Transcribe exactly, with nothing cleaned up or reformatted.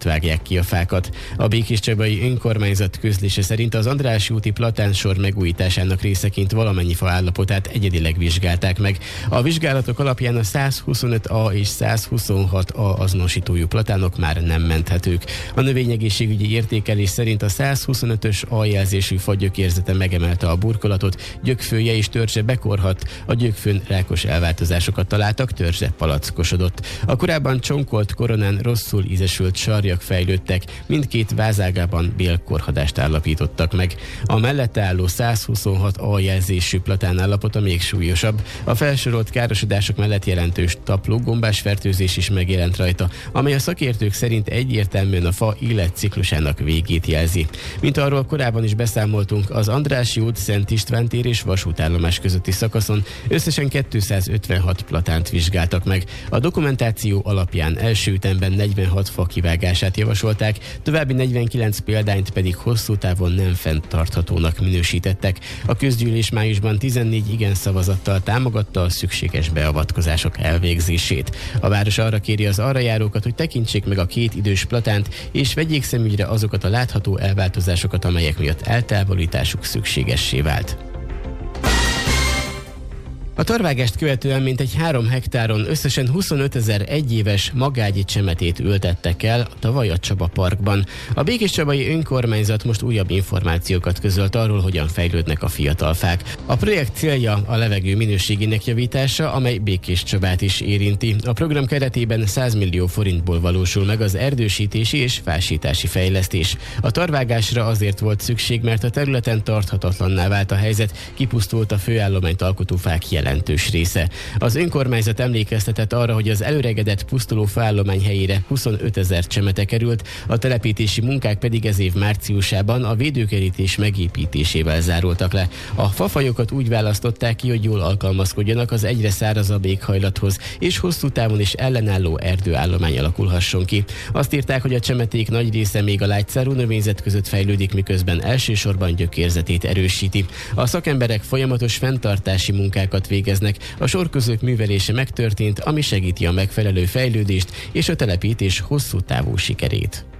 miatt vágják ki a fákat. A békéscsabai önkormányzat közlése szerint az Andrássy úti platánsor megújításának részeként valamennyi fa állapotát egyedileg vizsgálták meg. A vizsgálatok alapján a száz huszonöt A és száz huszonhat A azonosítójú platánok már nem menthetők. A növényegészségügyi értékelés szerint a száz huszonötös A jelzésű fa gyökérzete megemelte a burkolatot, gyökfője és törzse bekorhadt, a gyökfőn rákos elváltozásokat találtak, törzse palackosodott. A korábban csonkolt koronán rosszul ízesült sarjak fejlődtek, mindkét vázágában bélkorhadást állapítottak meg. A mellette álló száz huszonhat A jelzésű platán állapota még súlyosabb. A felsorolt károsodások mellett jelentős taplógombás fertőzés is megjelent rajta, amely a szakértők szerint egyértelműen a fa életciklusának végét jelzi. Mint arról korábban is beszámoltunk, az Andrássy út, Szent István tér és vasútállomás közötti szakaszon összesen kétszázötvenhat platánt vizsgáltak meg. A dokumentáció alapján első ütemben negyvenhat fa kivágását javasolták, további negyvenkilenc példányt pedig hosszú távon nem fenntarthatónak minősítettek. A közgyűlés májusban tizennégy igen szavazattal támogatta a szükséges beavatkozások elvégzését. A város arra kéri az arra járókat, hogy tekintsék meg a két idős platánt, és vegyék szemügyre azokat a látható elváltozásokat, amelyek miatt eltávolításuk szükségessé vált. A tarvágást követően mintegy három hektáron összesen huszonötezer egyéves magágyi csemetét ültettek el tavaly a Csaba Parkban. A békéscsabai önkormányzat most újabb információkat közölt arról, hogyan fejlődnek a fiatal fák. A projekt célja a levegő minőségének javítása, amely Békéscsabát is érinti. A program keretében száz millió forintból valósul meg az erdősítési és fásítási fejlesztés. A tarvágásra azért volt szükség, mert a területen tarthatatlanná vált a helyzet, kipusztult a főállományt alkotó fák jelentős része. Az önkormányzat emlékeztetett arra, hogy az előregedett pusztuló faállomány helyére huszonötezer csemete került, a telepítési munkák pedig ez év márciusában a védőkerítés megépítésével zárultak le. A fafajokat úgy választották ki, hogy jól alkalmazkodjanak az egyre szárazabb éghajlathoz, és hosszú távon is ellenálló erdőállomány alakulhasson ki. Azt írták, hogy a csemeték nagy része még a lágyszárú növényzet között fejlődik, miközben elsősorban gyökérzetét erősíti. A szakemberek folyamatos fenntartási munkákat végeznek, a sorközők művelése megtörtént, ami segíti a megfelelő fejlődést és a telepítés hosszú távú sikerét.